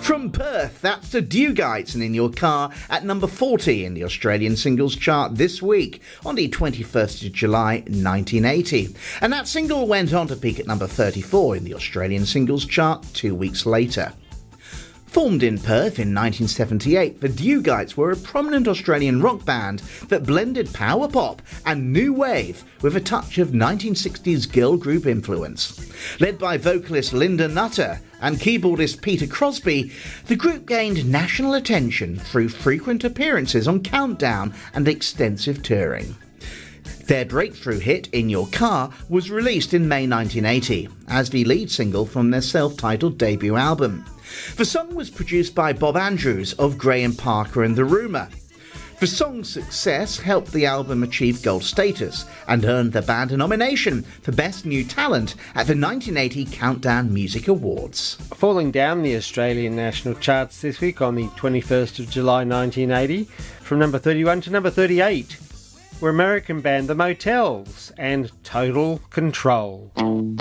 From Perth, that's the Dewgites and In Your Car at number 40 in the Australian singles chart this week on the 21st of July 1980. And that single went on to peak at number 34 in the Australian singles chart 2 weeks later. Formed in Perth in 1978, the Dewgites were a prominent Australian rock band that blended power pop and new wave with a touch of 1960s girl group influence. Led by vocalist Linda Nutter and keyboardist Peter Crosby, the group gained national attention through frequent appearances on Countdown and extensive touring. Their breakthrough hit, In Your Car, was released in May 1980 as the lead single from their self-titled debut album. The song was produced by Bob Andrews of Graham Parker and The Rumour. The song's success helped the album achieve gold status and earned the band a nomination for Best New Talent at the 1980 Countdown Music Awards. Falling down the Australian national charts this week on the 21st of July 1980, from number 31 to number 38, were American band The Motels and Total Control.